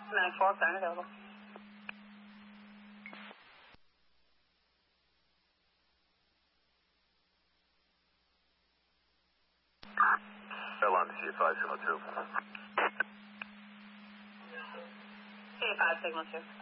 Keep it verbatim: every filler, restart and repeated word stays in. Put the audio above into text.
nine four, phone available. Airline C five seven two. C five signal two.